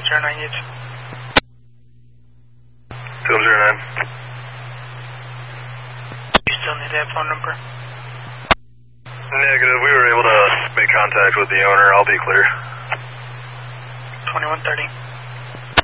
1009 Yates. 1009. You still need that phone number? Negative. We were able to make contact with the owner. I'll be clear. 2130.